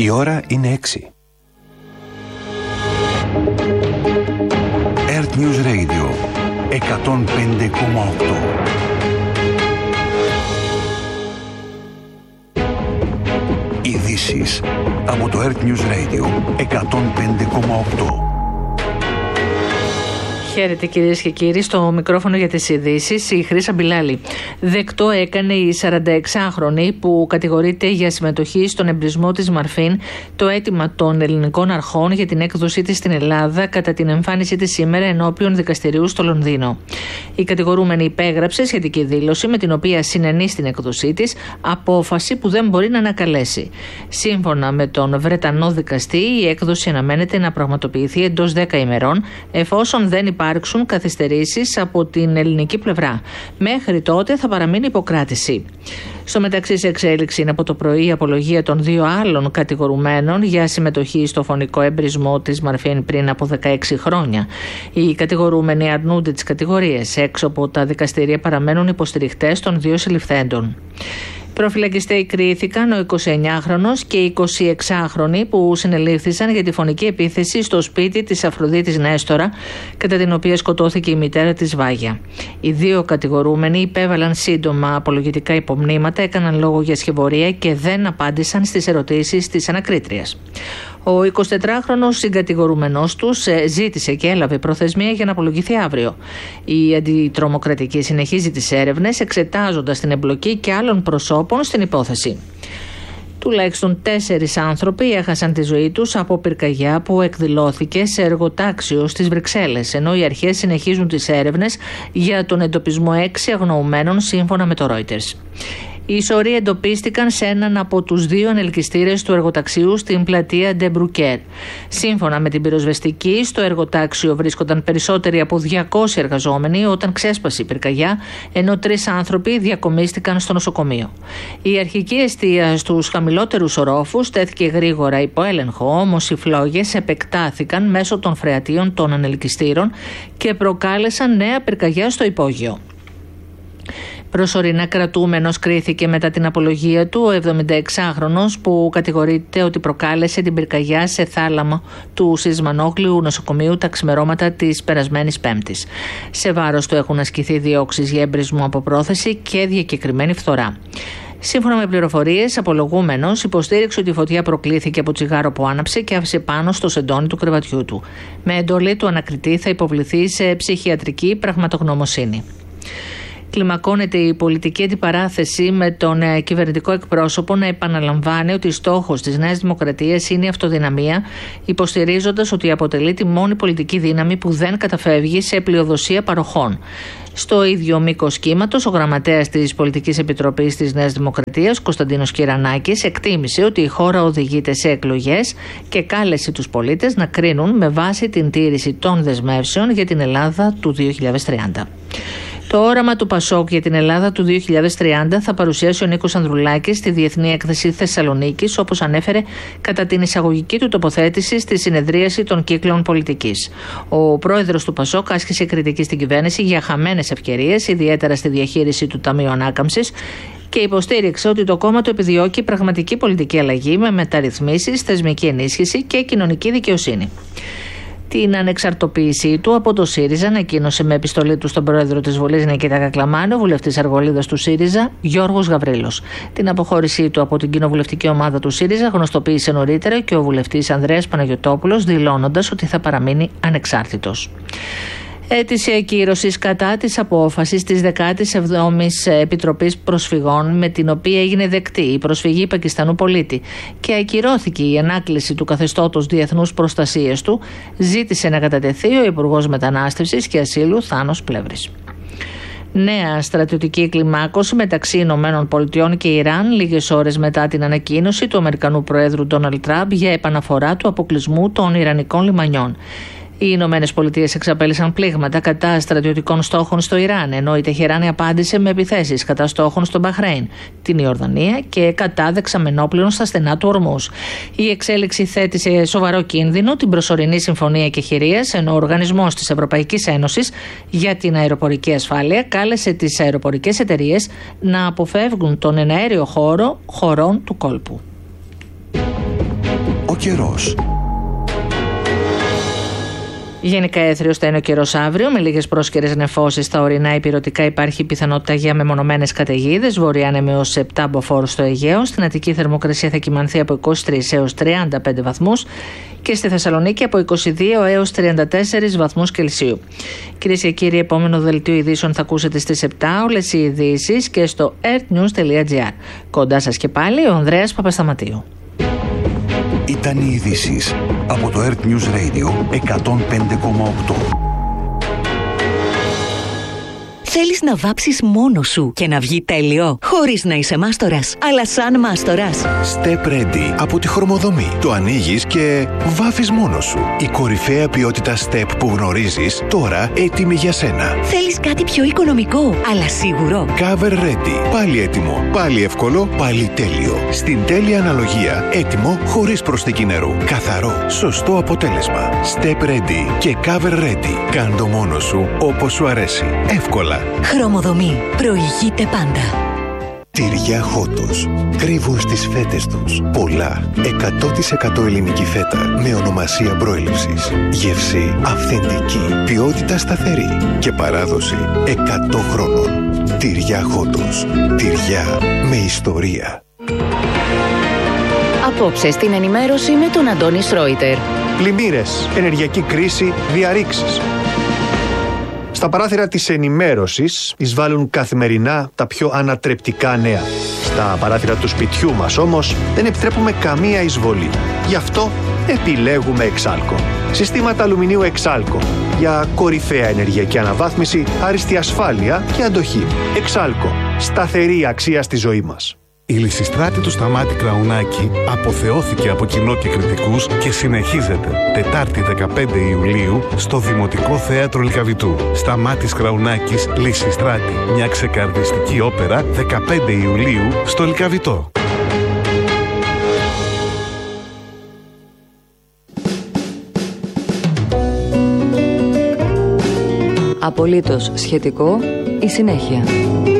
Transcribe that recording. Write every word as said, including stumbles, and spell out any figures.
Η ώρα είναι έξι. Earth News Radio εκατόν πέντε κόμμα οκτώ. Ειδήσεις από το Earth News Radio εκατόν πέντε κόμμα οκτώ. Χαίρετε κυρίες και κύριοι, στο μικρόφωνο για τις ειδήσεις η Χρύσα Μπιλάλη. Δεκτό έκανε η σαρανταεξάχρονη που κατηγορείται για συμμετοχή στον εμπρισμό της Μαρφίν το αίτημα των ελληνικών αρχών για την έκδοσή της στην Ελλάδα κατά την εμφάνισή της σήμερα ενώπιον δικαστηρίου στο Λονδίνο. Η κατηγορούμενη υπέγραψε σχετική δήλωση με την οποία συνενεί στην έκδοσή της, απόφαση που δεν μπορεί να ανακαλέσει. Σύμφωνα με τον Βρετανό δικαστή, η έκδοση αναμένεται να πραγματοποιηθεί εντός δέκα ημερών, εφόσον δεν υπάρχει υπάρξουν καθυστερήσεις από την ελληνική πλευρά. Μέχρι τότε θα παραμείνει υποκράτηση. Στο μεταξύ, σε εξέλιξη είναι από το πρωί η απολογία των δύο άλλων κατηγορουμένων για συμμετοχή στο φωνικό εμπρισμό της Μαρφίν πριν από δεκαέξι χρόνια. Οι κατηγορούμενοι αρνούνται τις κατηγορίες. Έξω από τα δικαστήρια παραμένουν υποστηριχτές των δύο συλληφθέντων. Προφυλακιστέοι κρίθηκαν ο εικοσιεννιάχρονος και η εικοσιεξάχρονη που συνελήφθησαν για τη φωνική επίθεση στο σπίτι της Αφροδίτης Νέστορα, κατά την οποία σκοτώθηκε η μητέρα της Βάγια. Οι δύο κατηγορούμενοι υπέβαλαν σύντομα απολογητικά υπομνήματα, έκαναν λόγο για σχευωρία και δεν απάντησαν στις ερωτήσεις της ανακρίτριας. Ο εικοσιτετράχρονος συγκατηγορούμενός τους ζήτησε και έλαβε προθεσμία για να απολογηθεί αύριο. Η αντιτρομοκρατική συνεχίζει τις έρευνες, εξετάζοντας την εμπλοκή και άλλων προσώπων στην υπόθεση. Τουλάχιστον τέσσερις άνθρωποι έχασαν τη ζωή τους από πυρκαγιά που εκδηλώθηκε σε εργοτάξιο στις Βρυξέλλες, ενώ οι αρχές συνεχίζουν τις έρευνες για τον εντοπισμό έξι αγνοουμένων σύμφωνα με το Reuters. Οι σωροί εντοπίστηκαν σε έναν από τους δύο ανελκυστήρες του εργοταξίου στην πλατεία Ντεμπρουκέρ. Σύμφωνα με την πυροσβεστική, στο εργοτάξιο βρίσκονταν περισσότεροι από διακόσιοι εργαζόμενοι όταν ξέσπασε η πυρκαγιά, ενώ τρεις άνθρωποι διακομίστηκαν στο νοσοκομείο. Η αρχική εστία στους χαμηλότερους ορόφους τέθηκε γρήγορα υπό έλεγχο, όμως οι φλόγες επεκτάθηκαν μέσω των φρεατίων των ανελκυστήρων και προκάλεσαν νέα πυρκαγιά στο υπόγειο. Προσωρινά κρατούμενος κρίθηκε μετά την απολογία του ο εβδομηνταεξάχρονος που κατηγορείται ότι προκάλεσε την πυρκαγιά σε θάλαμο του Σισμανόγλιου νοσοκομείου τα ξημερώματα της περασμένης Πέμπτης. Σε βάρος του έχουν ασκηθεί διώξεις για εμπρισμό από πρόθεση και διακεκριμένη φθορά. Σύμφωνα με πληροφορίες, απολογούμενος υποστήριξε ότι η φωτιά προκλήθηκε από τσιγάρο που άναψε και άφησε πάνω στο σεντόνι του κρεβατιού του. Με εντολή του ανακριτή θα υποβληθεί σε ψυχιατρική πραγματογνωμοσύνη. Κλιμακώνεται η πολιτική αντιπαράθεση με τον κυβερνητικό εκπρόσωπο να επαναλαμβάνει ότι στόχος της Νέας Δημοκρατίας είναι η αυτοδυναμία, υποστηρίζοντας ότι αποτελεί τη μόνη πολιτική δύναμη που δεν καταφεύγει σε πλειοδοσία παροχών. Στο ίδιο μήκος κύματος, ο γραμματέας της Πολιτικής Επιτροπής της Νέας Δημοκρατίας, Κωνσταντίνος Κυρανάκης, εκτίμησε ότι η χώρα οδηγείται σε εκλογές και κάλεσε τους πολίτες να κρίνουν με βάση την τήρηση των δεσμεύσεων για την Ελλάδα του δύο χιλιάδες τριάντα. Το όραμα του Πασόκ για την Ελλάδα του δύο χιλιάδες τριάντα θα παρουσιάσει ο Νίκος Ανδρουλάκης στη Διεθνή Έκθεση Θεσσαλονίκης, όπως ανέφερε κατά την εισαγωγική του τοποθέτηση στη συνεδρίαση των κύκλων πολιτικής. Ο πρόεδρος του Πασόκ άσκησε κριτική στην κυβέρνηση για χαμένες ευκαιρίες, ιδιαίτερα στη διαχείριση του Ταμείου Ανάκαμψης, και υποστήριξε ότι το κόμμα του επιδιώκει πραγματική πολιτική αλλαγή με μεταρρυθμίσεις, θεσμική ενίσχυση και κοινωνική δικαιοσύνη. Την ανεξαρτοποίησή του από το ΣΥΡΙΖΑ ανακοίνωσε με επιστολή του στον πρόεδρο της Βουλής Νικήτα Κακλαμάνη ο βουλευτής Αργολίδας του ΣΥΡΙΖΑ Γιώργος Γαβρίλος. Την αποχώρησή του από την κοινοβουλευτική ομάδα του ΣΥΡΙΖΑ γνωστοποίησε νωρίτερα και ο βουλευτής Ανδρέας Παναγιωτόπουλος, δηλώνοντας ότι θα παραμείνει ανεξάρτητος. Αίτηση ακύρωσης κατά της απόφασης της δεκάτη εβδόμη Επιτροπής Προσφυγών, με την οποία έγινε δεκτή η προσφυγή Πακιστανού πολίτη και ακυρώθηκε η ανάκληση του καθεστώτος διεθνούς προστασίας του, ζήτησε να κατατεθεί ο Υπουργός Μετανάστευσης και Ασύλου Θάνος Πλεύρης. Νέα στρατιωτική κλιμάκωση μεταξύ Ηνωμένων Πολιτειών και Ιράν, λίγες ώρες μετά την ανακοίνωση του Αμερικανού Προέδρου Ντόναλντ Τραμπ για επαναφορά του αποκλεισμού των Ιρανικών λιμανιών. Οι Ηνωμένες Πολιτείες εξαπέλυσαν πλήγματα κατά στρατιωτικών στόχων στο Ιράν, ενώ η Τεχεράνη απάντησε με επιθέσεις κατά στόχων στο Μπαχρέιν, την Ιορδανία και κατά δεξαμενόπλων στα στενά του Ορμούς. Η εξέλιξη θέτει σε σοβαρό κίνδυνο την προσωρινή συμφωνία κεχηρίας, ενώ ο Οργανισμός της Ευρωπαϊκής Ένωσης για την αεροπορική ασφάλεια κάλεσε τις αεροπορικές εταιρείες να αποφεύγουν τον εναέριο χώρο χωρών του κόλπου. καιρός. Γενικά έθριος θα είναι ο καιρός αύριο, με λίγες πρόσκαιρες νεφώσεις στα ορεινά υπηρετικά. Υπάρχει πιθανότητα για μεμονωμένες καταιγίδες. Βορειάνεμοι έως επτά μποφόρ στο Αιγαίο. Στην Αττική θερμοκρασία θα κυμανθεί από είκοσι τρεις έως τριάντα πέντε βαθμούς και στη Θεσσαλονίκη από είκοσι δύο έως τριάντα τέσσερις βαθμούς Κελσίου. Κυρίες και κύριοι, επόμενο δελτίο ειδήσεων θα ακούσετε στις επτά. Όλες οι ειδήσεις και στο earthnews τελεία gr. Κοντά σας και πάλι ο Ανδρέας Παπασταματίου. Ήταν οι ειδήσεις από το Earth News Radio εκατόν πέντε κόμμα οκτώ. Θέλεις να βάψεις μόνος σου και να βγει τέλειο, χωρίς να είσαι μάστορας, αλλά σαν μάστορας. Step Ready από τη Χρωμοδομή. Το ανοίγεις και βάφεις μόνος σου. Η κορυφαία ποιότητα Step που γνωρίζεις, τώρα έτοιμη για σένα. Θέλεις κάτι πιο οικονομικό, αλλά σίγουρο. Cover Ready. Πάλι έτοιμο, πάλι εύκολο, πάλι τέλειο. Στην τέλεια αναλογία, έτοιμο χωρίς προσθήκη νερού. Καθαρό, σωστό αποτέλεσμα. Step Ready και Cover Ready. Κάν το μόνος σου όπως σου αρέσει. Εύκολα. Χρωμοδομή. Προηγείται πάντα. Τυριά Χότος. Κρύβουν στις φέτες τους πολλά εκατό τοις εκατό ελληνική φέτα με ονομασία προέλευσης. Γεύση αυθεντική, ποιότητα σταθερή και παράδοση εκατό χρόνων. Τυριά Χότος. Τυριά με ιστορία. Απόψε στην ενημέρωση με τον Αντώνη Σρόιτερ. Πλημμύρες, ενεργειακή κρίση, διαρρήξεις. Στα παράθυρα της ενημέρωσης εισβάλλουν καθημερινά τα πιο ανατρεπτικά νέα. Στα παράθυρα του σπιτιού μας όμως δεν επιτρέπουμε καμία εισβολή. Γι' αυτό επιλέγουμε Εξάλκο. Συστήματα αλουμινίου Εξάλκο για κορυφαία ενεργειακή αναβάθμιση, άριστη ασφάλεια και αντοχή. Εξάλκο. Σταθερή αξία στη ζωή μας. Η Λυσιστράτη του Σταμάτη Κραουνάκη αποθεώθηκε από κοινό και κριτικούς και συνεχίζεται Τετάρτη δεκαπέντε Ιουλίου στο Δημοτικό Θέατρο Λυκαβητού. Σταμάτης Κραουνάκης, Λυσιστράτη. Μια ξεκαρδιστική όπερα δεκαπέντε Ιουλίου στο Λυκαβητό. Απολύτως σχετικό η συνέχεια.